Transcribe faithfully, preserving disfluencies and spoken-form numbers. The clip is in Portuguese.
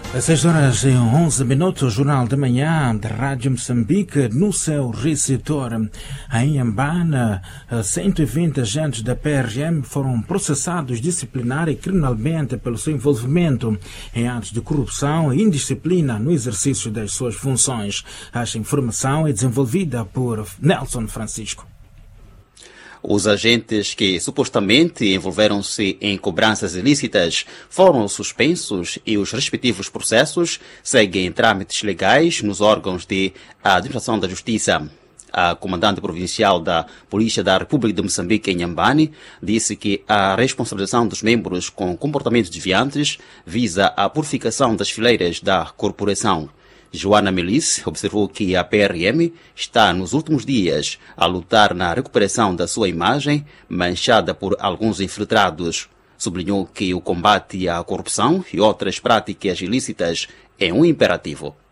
Às seis horas e onze minutos, o Jornal da Manhã da Rádio Moçambique, no seu receptor. Em Inhambane, cento e vinte agentes da P R M foram processados disciplinar e criminalmente pelo seu envolvimento em atos de corrupção e indisciplina no exercício das suas funções. Esta informação é desenvolvida por Nelson Francisco. Os agentes que supostamente envolveram-se em cobranças ilícitas foram suspensos e os respectivos processos seguem em trâmites legais nos órgãos de administração da Justiça. A comandante provincial da Polícia da República de Moçambique, em Inhambane, disse que a responsabilização dos membros com comportamentos desviantes visa a purificação das fileiras da corporação. Joana Melice observou que a P R M está nos últimos dias a lutar na recuperação da sua imagem manchada por alguns infiltrados. Sublinhou que o combate à corrupção e outras práticas ilícitas é um imperativo.